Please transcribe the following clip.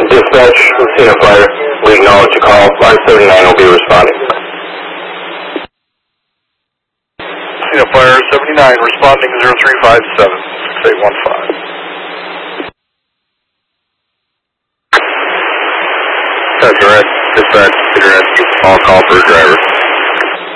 Dispatch, Casino Fire, we acknowledge the call. Fire 79 will be responding. Casino Fire 79 responding 0357 6815. Direct, dispatch, direct, all call for a driver.